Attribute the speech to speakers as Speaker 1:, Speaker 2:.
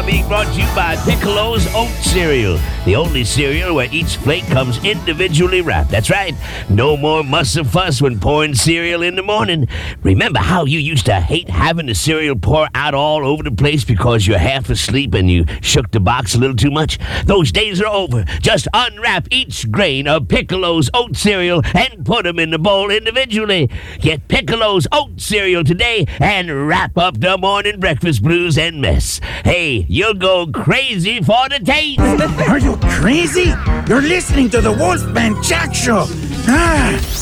Speaker 1: being brought to you by Piccolo's Oat Cereal, the only cereal where each flake comes individually wrapped. That's right, no more muss and fuss when pouring cereal in the morning. Remember how you used to hate having the cereal pour out all over the place because you're half asleep and you shook the box a little too much? Those days are over. Just unwrap each grain of Piccolo's Oat Cereal and put them in the bowl individually. Get Piccolo's Oat Cereal today and wrap up the morning breakfast blues and mess. Hey, you'll go crazy for the taste.
Speaker 2: Are you crazy? You're listening to the Wolfman Jack Show.